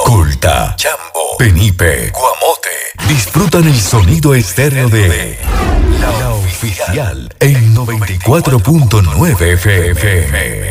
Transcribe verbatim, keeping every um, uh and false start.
Colta, Chambo, Penipe, Guamote. Disfrutan el sonido estéreo de La Oficial en noventa y cuatro punto nueve F M.